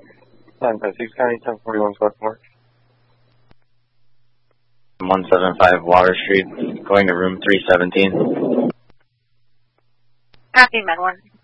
956 County, 1041 Sparkmore. 175 Water Street, going to room 317. Copy, Med 1.